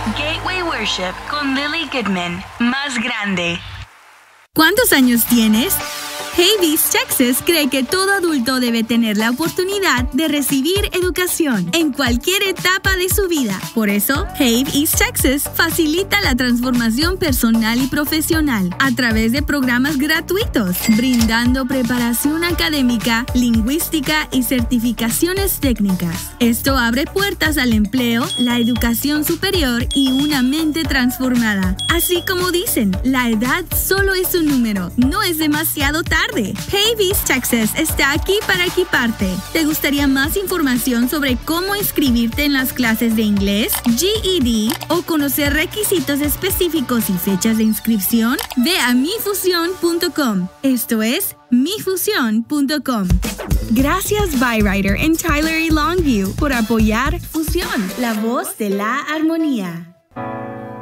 Gateway Worship con Lily Goodman. Más grande. ¿Cuántos años tienes? Haves East Texas cree que todo adulto debe tener la oportunidad de recibir educación en cualquier etapa de su vida. Por eso, Haves East Texas facilita la transformación personal y profesional a través de programas gratuitos, brindando preparación académica, lingüística y certificaciones técnicas. Esto abre puertas al empleo, la educación superior y una mente transformada. Así como dicen, la edad solo es un número, no es demasiado tarde. Haves East Texas está aquí para equiparte. ¿Te gustaría más información sobre cómo inscribirte en las clases de inglés, GED o conocer requisitos específicos y fechas de inscripción? Ve a mifusion.com. Esto es mifusion.com. Gracias Byrider en Tyler y Longview por apoyar Fusión, la voz de la armonía.